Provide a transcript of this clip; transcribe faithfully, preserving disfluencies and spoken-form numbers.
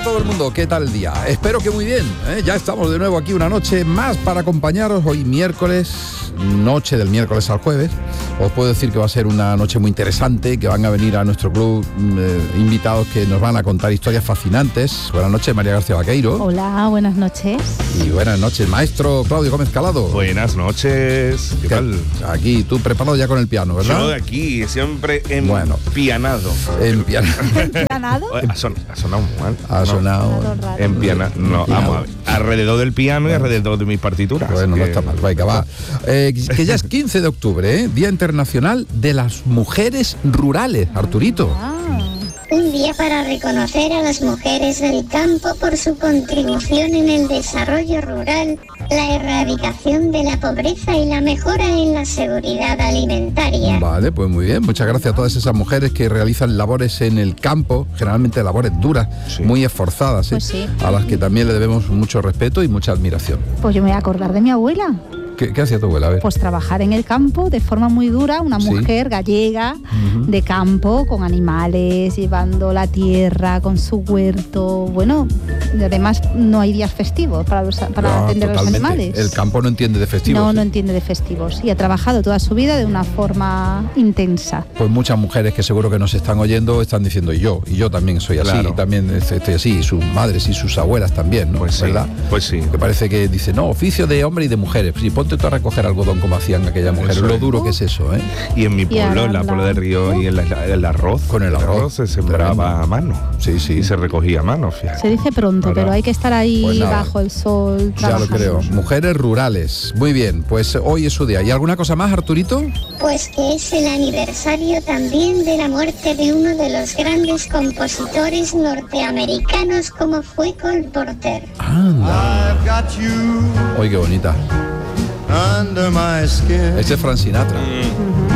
todo el mundo, ¿qué tal el día? Espero que muy bien, ¿eh? Ya estamos de nuevo aquí una noche más para acompañaros hoy miércoles, noche del miércoles al jueves. Os puedo decir que va a ser una noche muy interesante, que van a venir a nuestro club eh, invitados que nos van a contar historias fascinantes. Buenas noches, María García Vaqueiro. Hola, buenas noches. Y buenas noches, maestro Claudio Gómez Calado. Buenas noches. ¿Qué, ¿Qué tal? Aquí, tú preparado ya con el piano, ¿verdad? Yo de aquí, siempre en bueno, pianado. En piano. ¿Pianado? Ha, son, ha sonado mal. Ha no, sonado. En piano. No, vamos a ver. Alrededor del piano bueno. y alrededor de mis partituras. Bueno, que... no está mal. Venga, va. Eh, que ya es quince de octubre, ¿eh? Día Internacional de las Mujeres Rurales, Arturito. Ah. Un día para reconocer a las mujeres del campo por su contribución en el desarrollo rural, la erradicación de la pobreza y la mejora en la seguridad alimentaria. Vale, pues muy bien. Muchas gracias a todas esas mujeres que realizan labores en el campo, generalmente labores duras, sí. muy esforzadas, ¿eh? Pues sí. A las que también le debemos mucho respeto y mucha admiración. Pues yo me voy a acordar de mi abuela. ¿Qué, ¿Qué hacía tu abuela? A ver. Pues trabajar en el campo de forma muy dura, una mujer ¿Sí? gallega, uh-huh. de campo, con animales, llevando la tierra, con su huerto, bueno, y además no hay días festivos para, los, para no, atender totalmente. a los animales. El campo no entiende de festivos. No, ¿sí? no entiende de festivos y ha trabajado toda su vida de una forma intensa. Pues muchas mujeres que seguro que nos están oyendo están diciendo, y yo, y yo también soy así, claro. y también estoy así, y sus madres y sus abuelas también, ¿no? Pues ¿verdad? Sí, pues sí. Que parece que dice, no, oficio de hombre y de mujeres. Sí, ponte tú a recoger algodón como hacían aquellas mujeres, lo duro que es eso, ¿eh? Y en mi pueblo, en la pueblo del río, y el, el arroz, con el arroz, el arroz se sembraba a mano, sí, sí, y se recogía a mano, fíjate. Se dice pronto, ¿verdad? Pero hay que estar ahí pues bajo el sol trabajando. Ya lo creo. Mujeres rurales, muy bien, pues hoy es su día. ¿Y alguna cosa más, Arturito? Pues que es el aniversario también de la muerte de uno de los grandes compositores norteamericanos como fue Cole Porter. Anda. Oye, qué bonita. Ese es Frank Sinatra. Uh-huh.